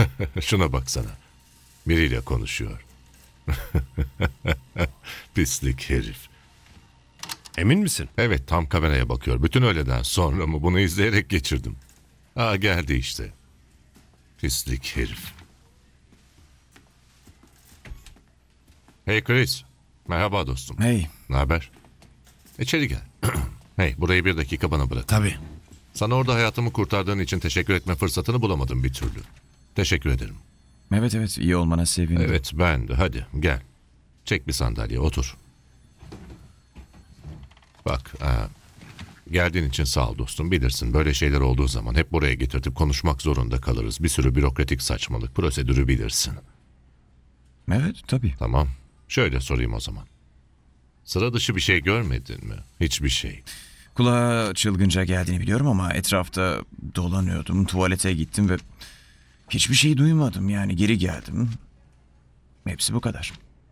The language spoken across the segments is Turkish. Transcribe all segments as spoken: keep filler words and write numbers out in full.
Şuna baksana. Biriyle konuşuyor. Pislik herif. Emin misin? Evet, tam kameraya bakıyor. Bütün öğleden sonra mı bunu izleyerek geçirdim. Aa, geldi işte. Pislik herif. Hey Chris. Merhaba dostum. Hey, Ne haber? İçeri gel. Hey, burayı bir dakika bana bırak. tabii. Sana orada hayatımı kurtardığın için teşekkür etme fırsatını bulamadım bir türlü. Teşekkür ederim. Evet evet, iyi olmana sevindim. Evet, ben de. Hadi gel. Çek bir sandalye, otur. Bak, aa, geldiğin için sağ ol dostum. Bilirsin, böyle şeyler olduğu zaman hep buraya getirtip konuşmak zorunda kalırız. Bir sürü bürokratik saçmalık, prosedürü bilirsin. Evet, tabii. Tamam. Şöyle sorayım o zaman. Sıra dışı bir şey görmedin mi? Hiçbir şey. Kulağa çılgınca geldiğini biliyorum ama etrafta dolanıyordum, tuvalete gittim ve hiçbir şey duymadım. Yani geri geldim. Hepsi bu kadar.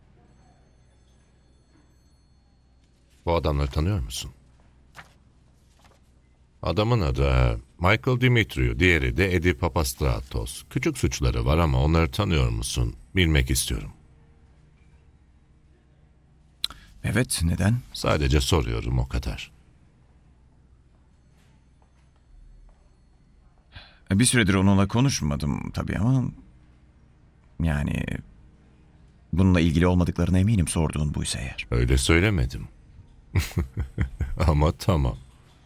Bu adamları tanıyor musun? Adamın adı e, Michael Dimitriou, diğeri de Edi Papastratos. Küçük suçları var ama onları tanıyor musun? Bilmek istiyorum. Evet, neden? Sadece soruyorum, o kadar. Bir süredir onunla konuşmadım tabii ama... Yani... Bununla ilgili olmadıklarına eminim sorduğun buysa eğer. Öyle söylemedim. Ama tamam.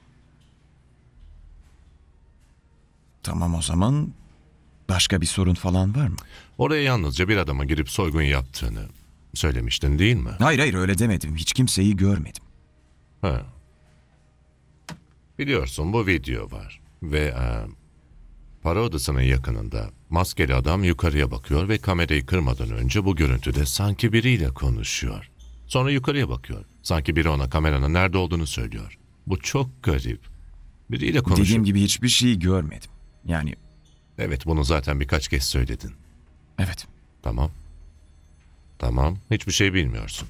Tamam o zaman... Başka bir sorun falan var mı? Oraya yalnızca bir adama girip soygun yaptığını söylemiştin değil mi? Hayır hayır öyle demedim. Hiç kimseyi görmedim. Ha. Biliyorsun, bu video var. Ve e, para odasının yakınında maskeli adam yukarıya bakıyor ve kamerayı kırmadan önce bu görüntüde sanki biriyle konuşuyor. Sonra yukarıya bakıyor. Sanki biri ona kameranın nerede olduğunu söylüyor. Bu çok garip. Biriyle konuşuyor. Dediğim gibi hiçbir şey görmedim. Yani Evet, bunu zaten birkaç kez söyledin. evet. Tamam. Tamam, hiçbir şey bilmiyorsun.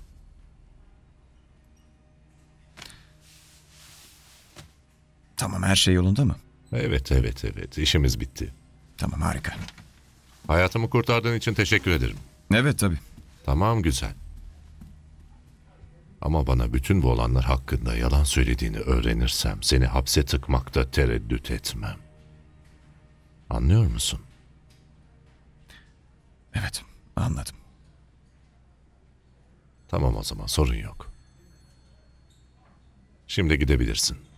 Tamam her şey yolunda mı? Evet, evet, evet. İşimiz bitti. Tamam harika. Hayatımı kurtardığın için teşekkür ederim. Evet tabii. Tamam, güzel. Ama bana bütün bu olanlar hakkında yalan söylediğini öğrenirsem seni hapse tıkmakta tereddüt etmem. Anlıyor musun? Evet anladım. Tamam o zaman, sorun yok. Şimdi gidebilirsin.